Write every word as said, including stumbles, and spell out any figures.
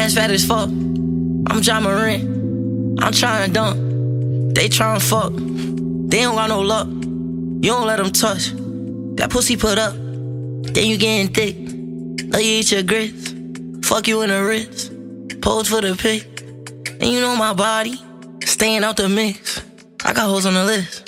ass fat as fuck. I'm John Moran. I'm tryna dunk. They tryna fuck. They don't got no luck. You don't let them touch. That pussy put up. Then you getting thick. Let you eat your grits. Fuck you in the wrist. Pose for the pic. And you know my body. Staying out the mix. I got hoes on the list.